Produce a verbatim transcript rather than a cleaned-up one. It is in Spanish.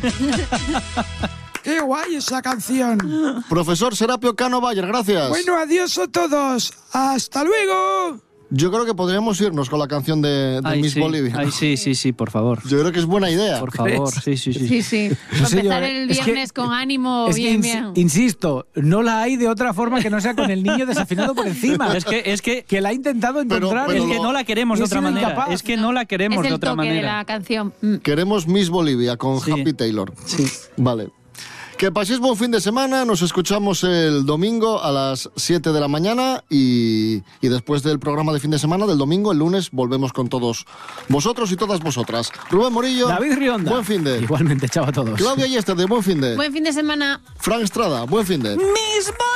¡Qué guay esa canción! Profesor Serapio Cano Bayer, gracias. Bueno, adiós a todos. ¡Hasta luego! Yo creo que podríamos irnos con la canción de, de Ay, Miss sí. Bolivia. Ay, sí, sí, sí, por favor. Yo creo que es buena idea. Por favor, sí, sí, sí. Sí, sí. No sé Empezar yo, el es que- viernes con ánimo, Es que, bien, ins- bien. insisto, no la hay de otra forma que no sea con el niño desafinado por encima. Es que, es que, Que la ha intentado encontrar. pero es que lo- no la queremos y de he otra sido manera. incapaz. Es que no la queremos es de el otra toque de manera. la canción. Mm. Queremos Miss Bolivia con Sí. Happy Taylor. Sí. Vale. Que paséis buen fin de semana. Nos escuchamos el domingo a las siete de la mañana y, y después del programa de fin de semana del domingo, el lunes, volvemos con todos vosotros y todas vosotras. Rubén Morillo. David Rionda. Buen fin de. Igualmente, chao a todos. Claudia Yester, de buen fin de. Buen fin de semana. Frank Estrada, buen fin de. Miss